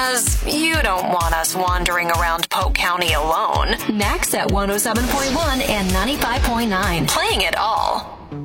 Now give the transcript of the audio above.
Because you don't want us wandering around Polk County alone. Next at 107.1 and 95.9. Playing it all.